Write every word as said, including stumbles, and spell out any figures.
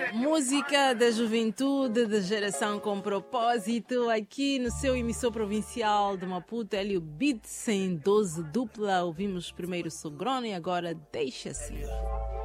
Música da juventude, da geração com propósito, aqui no seu emissor provincial de Maputo, Hélio Beats em dose dupla. Ouvimos primeiro Sogrone e agora Deixa-se.